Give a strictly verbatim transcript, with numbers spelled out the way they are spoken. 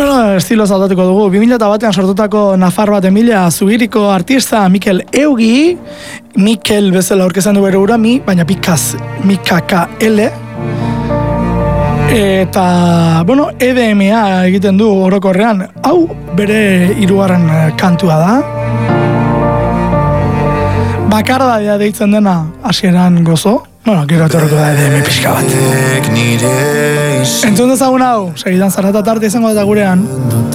Bueno, estilo zaldatuko dugu. bi mila batean sortutako Nafar bat Emilia Zubiriko artista Mikel Eugi, Mikel bezala aurkezan du bere ura, mi, baina pikaz, Mikaka L. Eta, bueno, E D M A egiten du orokorrean. Hau bere hirugarren kantua da. Bakardadea deitzen dena hasieran gozo. Bueno, gero etorriko da E D M pixka bat. Entzun dezagun hau, segidan zarrata tarte izango eta gurean.